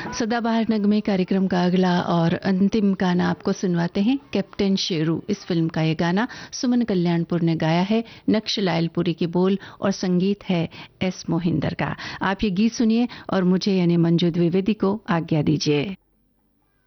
सदाबहार नगमे कार्यक्रम का अगला और अंतिम गाना आपको सुनवाते हैं। कैप्टन शेरू, इस फिल्म का ये गाना सुमन कल्याणपुर ने गाया है। नक्श लायलपुरी के बोल और संगीत है एस मोहिंदर का। आप ये गीत सुनिए और मुझे यानी मंजू द्विवेदी को आज्ञा दीजिए।